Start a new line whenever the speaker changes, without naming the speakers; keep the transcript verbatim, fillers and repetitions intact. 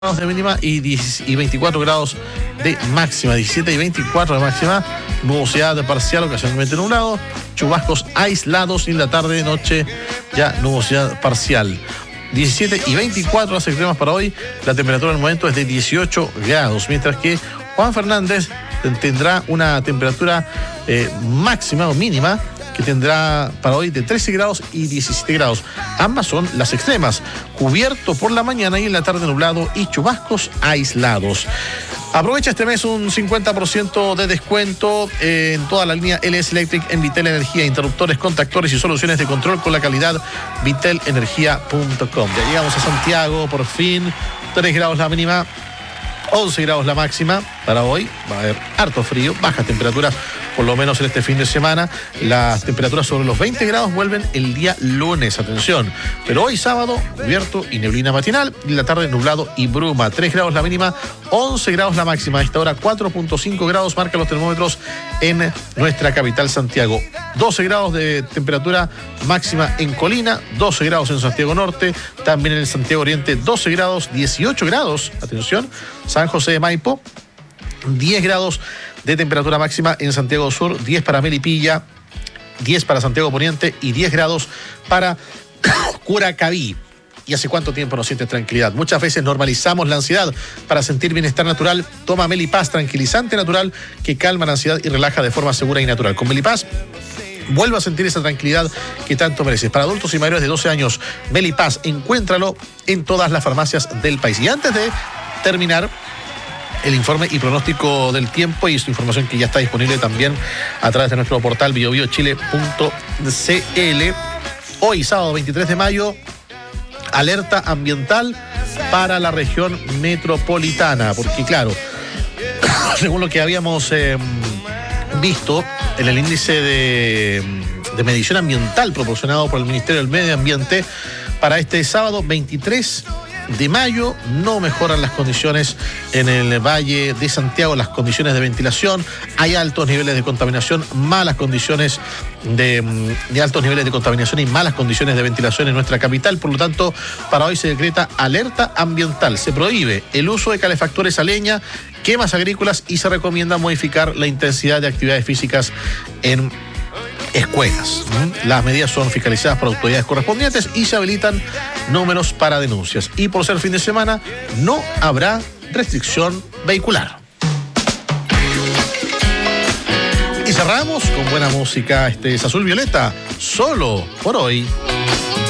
grados de mínima y, diez, y veinticuatro grados de máxima, diecisiete y veinticuatro de máxima, nubosidad parcial, ocasionalmente nublado, chubascos aislados y en la tarde, noche ya nubosidad parcial. diecisiete y veinticuatro las extremas para hoy, la temperatura en el momento es de dieciocho grados, mientras que Juan Fernández tendrá una temperatura eh, máxima o mínima que tendrá para hoy de trece grados y diecisiete grados. Ambas son las extremas, cubierto por la mañana y en la tarde nublado y chubascos aislados. Aprovecha este mes un cincuenta por ciento de descuento en toda la línea L S Electric en Vitel Energía, interruptores, contactores y soluciones de control con la calidad vitel energía punto com. Ya llegamos a Santiago, por fin, tres grados la mínima, once grados la máxima. Para hoy va a haber harto frío, bajas temperaturas, por lo menos en este fin de semana. Las temperaturas sobre los veinte grados vuelven el día lunes, atención. Pero hoy sábado, cubierto y neblina matinal, y en la tarde nublado y bruma. tres grados la mínima, once grados la máxima. A esta hora cuatro punto cinco grados marcan los termómetros en nuestra capital Santiago. doce grados de temperatura máxima en Colina, doce grados en Santiago Norte, también en el Santiago Oriente doce grados, dieciocho grados, atención, San José de Maipo, diez grados de temperatura máxima en Santiago Sur, diez para Melipilla, diez para Santiago Poniente y diez grados para Curacaví. ¿Y hace cuánto tiempo no sientes tranquilidad? Muchas veces normalizamos la ansiedad. Para sentir bienestar natural, toma Melipaz, tranquilizante natural que calma la ansiedad y relaja de forma segura y natural. Con Melipaz, vuelva a sentir esa tranquilidad que tanto mereces. Para adultos y mayores de doce años, Melipaz, encuéntralo en todas las farmacias del país. Y antes de terminar el informe y pronóstico del tiempo y su información que ya está disponible también a través de nuestro portal bio bio chile punto c l. Hoy, sábado veintitrés de mayo, alerta ambiental para la región metropolitana, porque claro, según lo que habíamos eh, visto en el índice de, de medición ambiental proporcionado por el Ministerio del Medio Ambiente, para este sábado veintitrés de mayo no mejoran las condiciones en el Valle de Santiago, las condiciones de ventilación, hay altos niveles de contaminación, malas condiciones de, de altos niveles de contaminación y malas condiciones de ventilación en nuestra capital. Por lo tanto, para hoy se decreta alerta ambiental, se prohíbe el uso de calefactores a leña, quemas agrícolas y se recomienda modificar la intensidad de actividades físicas en escuelas. Las medidas son fiscalizadas por autoridades correspondientes y se habilitan números para denuncias. Y por ser fin de semana, no habrá restricción vehicular. Y cerramos con buena música. Este es Azul Violeta, solo por hoy.